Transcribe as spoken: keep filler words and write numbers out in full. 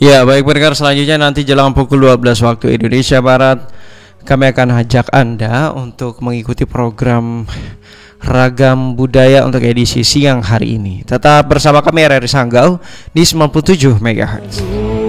Ya, baik pendengar, selanjutnya nanti jelang pukul dua belas waktu Indonesia Barat kami akan ajak Anda untuk mengikuti program Ragam Budaya untuk edisi siang hari ini. Tetap bersama kami R R I Sanggau di sembilan puluh tujuh megahertz.